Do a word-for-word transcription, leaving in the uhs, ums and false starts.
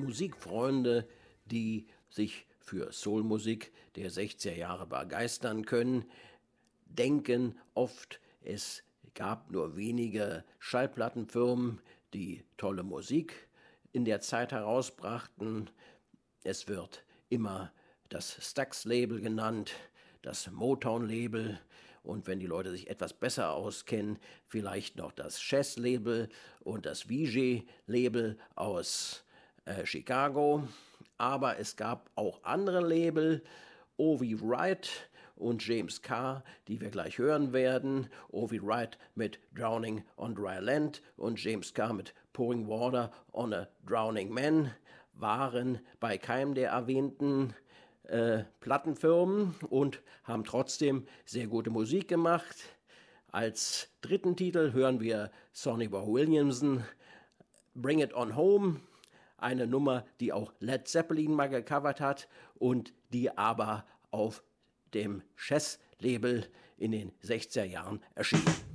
Musikfreunde, die sich für Soulmusik der sechziger Jahre begeistern können, denken oft, es gab nur wenige Schallplattenfirmen, die tolle Musik in der Zeit herausbrachten. Es wird immer das Stax-Label genannt, das Motown-Label und wenn die Leute sich etwas besser auskennen, vielleicht noch das Chess-Label und das Vijay-Label aus äh, Chicago. Aber es gab auch andere Label, O wie Wright und James Carr, die wir gleich hören werden. O wie Wright mit Drowning on Dry Land und James Carr mit Pouring Water on a Drowning Man waren bei keinem der erwähnten äh, Plattenfirmen und haben trotzdem sehr gute Musik gemacht. Als dritten Titel hören wir Sonny Boy Williamson, Bring It On Home, eine Nummer, die auch Led Zeppelin mal gecovert hat und die aber auf dem Chess-Label in den sechziger Jahren erschien.